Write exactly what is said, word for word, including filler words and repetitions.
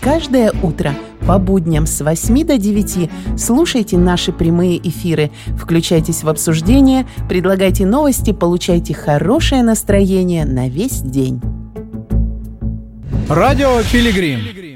Каждое утро по будням с восьми до девяти слушайте наши прямые эфиры, включайтесь в обсуждение, предлагайте новости, получайте хорошее настроение на весь день. Радио Пилигрим.